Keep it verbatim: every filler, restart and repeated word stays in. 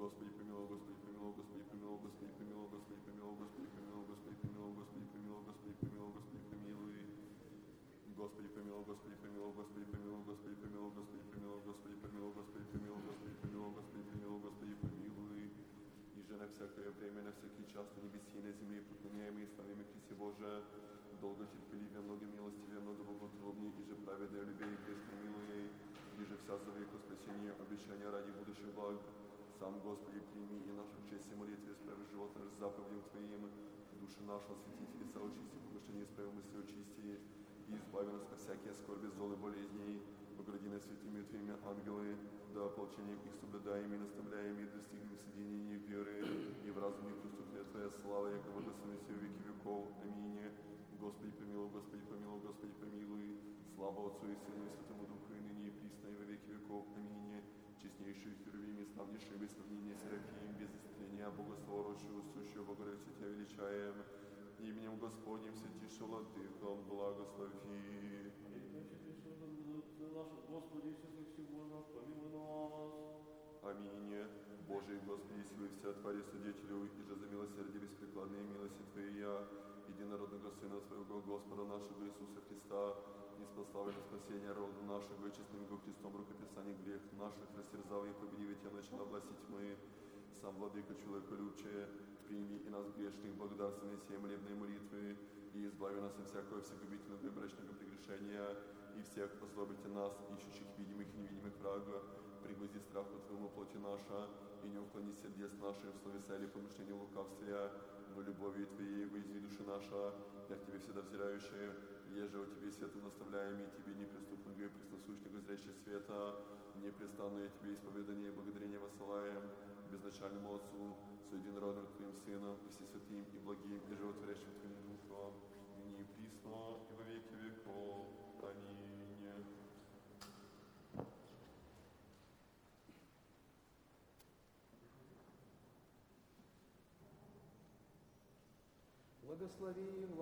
Господи помилуй, Господи помилуй, Господи помилуй, Господи помилуй, Господи помилуй, Господи помилуй, Господи помилуй, Господи помилуй, Господи помилуй, Господи помилуй. Господи помилуй, Господи помилуй, Господи помилуй, Господи помилуй, Господи помилуй, Господи помилуй, Господи помилуй, Господи помилуй, Господи помилуй, Господи помилуй. И же на всякое время, на всякий час, на небеси и на земле, поклоняемые и славимые Христе Боже, долго терпеливее, много милостивее, много богоутребнее, и же праведное любви и грешно милуей, и же вся за веку спасения, обещания ради будущих благ. Сам, Господи, прими и нашу честь и молитвы, исправи живот наш заповедям Твоим, души нашу освети, лица очисти, погашение исправи мысли очисти, и избави нас от всякие скорби, зол и болезней, погради нас святыми Твоими ангелы, да ополчением их соблюдаем и наставляем, и достигнем соединения веры, и в разуме приступная Твоя слава, яко благословен все веки веков. Аминь. Господи помилуй, Господи помилуй, Господи помилуй. Слава Отцу и Сыну и Святому Духу, и ныне и присно, и во веки веков. Аминь. Честнейший Херувим и славнейший без сравнения Серафим, без истления, Богословородшего, сущего Богородицы Тебя величаем. Именем Господним святейшим Владыком благослови. Господи Иисусе Боже, помилуй нас. Аминь. Божий Господи, силы вся Твари Содетелю, и же за милосердие беспрекладные милости Твоя, единородного Сына Твоего, Господа нашего Иисуса Христа, неспославлено спасение рода нашего, и честным Его Христом рукописание грех наших, растерзал и победив Тебя, начала власти тьмы. Сам, Владыка человеколюбче, прими и нас грешных благодарственные сей молебные молитвы, и избави нас от всякого всегубительного и брачного прегрешения, и всех озлобите нас, ищущих видимых и невидимых врага, пригвозди страху Твоему плоти наша, и не уклони сердец наших в словеса или помышлении лукавствия, но любовью Твоей выизви души наша, я к Тебе всегда взирающая, еже о Тебе свету наставляем, и Тебе неприступного и пресносущного зрящего света, непрестанное Тебе исповедание и благодарение воссылаем, безначальному Отцу, с единородным Твоим Сыном, и всесвятым и благим, и животворящим Твоим Духом, ныне и присно, и во веки веков. Аминь. Благослови